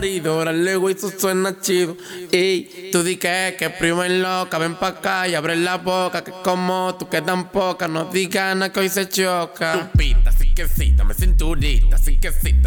marido. Órale, güey, eso suena chido. Ey, tú di que primo en loca. Ven pa' acá y abre la boca. Que como tú quedan poca. No digas nada que hoy se choca. Tu pita, sí que sí, dame cinturita, sí que sí.